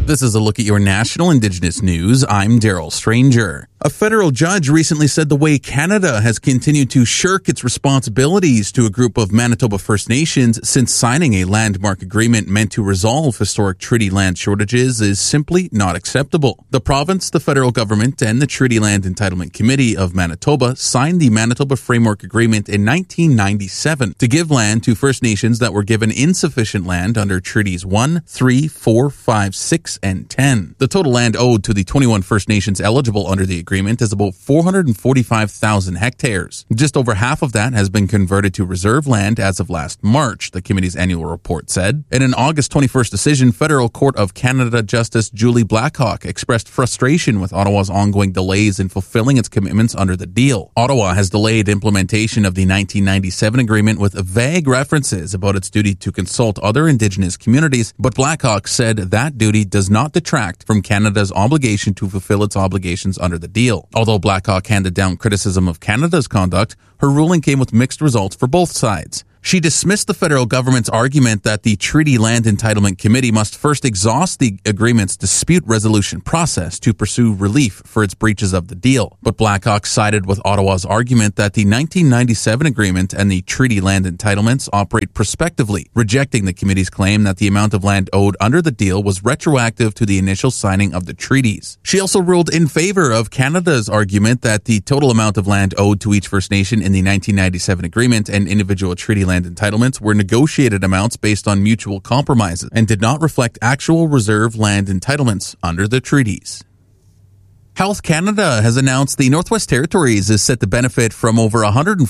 This is a look at your national Indigenous news. I'm Daryl Stranger. A federal judge recently said the way Canada has continued to shirk its responsibilities to a group of Manitoba First Nations since signing a landmark agreement meant to resolve historic treaty land shortages is simply not acceptable. The province, the federal government, and the Treaty Land Entitlement Committee of Manitoba signed the Manitoba Framework Agreement in 1997 to give land to First Nations that were given insufficient land under Treaties 1, 3, 4, 5, 6, and 10. The total land owed to the 21 First Nations eligible under the agreement is about 445,000 hectares. Just over half of that has been converted to reserve land as of last March, the committee's annual report said. In an August 21st decision, Federal Court of Canada Justice Julie Blackhawk expressed frustration with Ottawa's ongoing delays in fulfilling its commitments under the deal. Ottawa has delayed implementation of the 1997 agreement with vague references about its duty to consult other Indigenous communities, but Blackhawk said that duty does not detract from Canada's obligation to fulfill its obligations under the deal. Although Blackhawk handed down criticism of Canada's conduct, her ruling came with mixed results for both sides. She dismissed the federal government's argument that the Treaty Land Entitlement Committee must first exhaust the agreement's dispute resolution process to pursue relief for its breaches of the deal. But Blackhawk sided with Ottawa's argument that the 1997 agreement and the Treaty Land Entitlements operate prospectively, rejecting the committee's claim that the amount of land owed under the deal was retroactive to the initial signing of the treaties. She also ruled in favor of Canada's argument that the total amount of land owed to each First Nation in the 1997 agreement and individual treaty land entitlements were negotiated amounts based on mutual compromises and did not reflect actual reserve land entitlements under the treaties. Health Canada has announced the Northwest Territories is set to benefit from over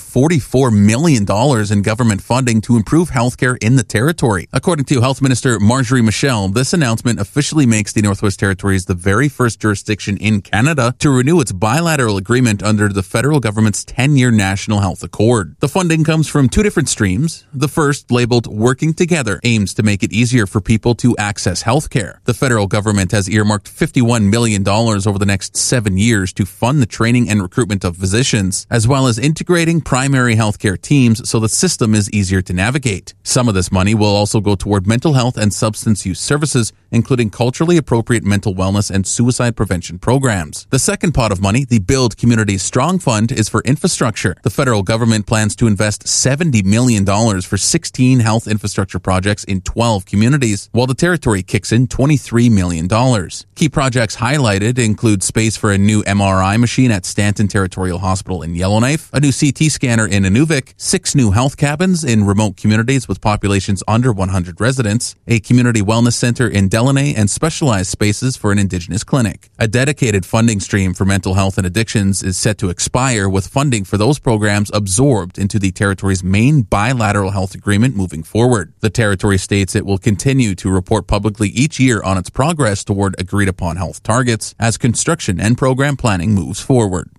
$144 million in government funding to improve healthcare in the territory. According to Health Minister Marjorie Michel, this announcement officially makes the Northwest Territories the very first jurisdiction in Canada to renew its bilateral agreement under the federal government's 10-year National Health Accord. The funding comes from two different streams. The first, labeled Working Together, aims to make it easier for people to access healthcare. The federal government has earmarked $51 million over the next 7 years to fund the training and recruitment of physicians, as well as integrating primary healthcare teams so the system is easier to navigate. Some of this money will also go toward mental health and substance use services, including culturally appropriate mental wellness and suicide prevention programs. The second pot of money, the Build Communities Strong Fund, is for infrastructure. The federal government plans to invest $70 million for 16 health infrastructure projects in 12 communities, while the territory kicks in $23 million. Key projects highlighted include space for a new MRI machine at Stanton Territorial Hospital in Yellowknife, a new CT scanner in Inuvik, 6 new health cabins in remote communities with populations under 100 residents, a community wellness center in Delaney, and specialized spaces for an Indigenous clinic. A dedicated funding stream for mental health and addictions is set to expire, with funding for those programs absorbed into the territory's main bilateral health agreement moving forward. The territory states it will continue to report publicly each year on its progress toward agreed-upon health targets as construction and program planning moves forward.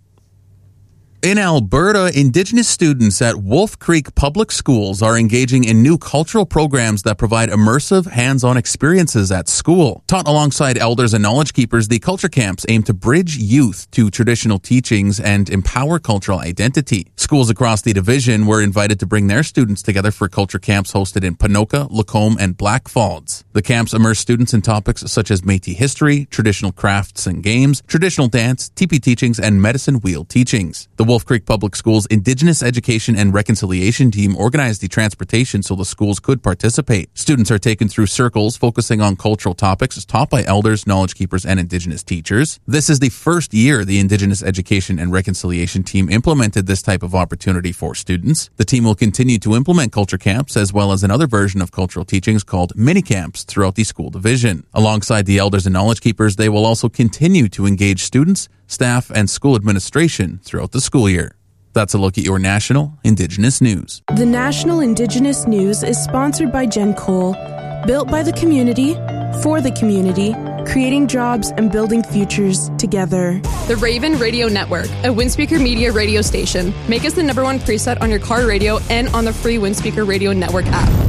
In Alberta, Indigenous students at Wolf Creek Public Schools are engaging in new cultural programs that provide immersive, hands-on experiences at school. Taught alongside elders and knowledge keepers, the culture camps aim to bridge youth to traditional teachings and empower cultural identity. Schools across the division were invited to bring their students together for culture camps hosted in Ponoka, Lacombe, and Blackfalds. The camps immerse students in topics such as Métis history, traditional crafts and games, traditional dance, teepee teachings, and medicine wheel teachings. The Wolf Creek Public Schools Indigenous Education and Reconciliation Team organized the transportation so the schools could participate. Students are taken through circles focusing on cultural topics taught by elders, knowledge keepers, and Indigenous teachers. This is the first year the Indigenous Education and Reconciliation Team implemented this type of opportunity for students. The team will continue to implement culture camps as well as another version of cultural teachings called mini camps throughout the school division. Alongside the elders and knowledge keepers, they will also continue to engage students, staff, and school administration throughout the school year. That's a look at your national Indigenous news. The National Indigenous News is sponsored by Gen Cole, built by the community, for the community, creating jobs and building futures together. The Raven Radio Network, a Windspeaker Media radio station. Make us the #1 preset on your car radio and on the free Windspeaker Radio Network app.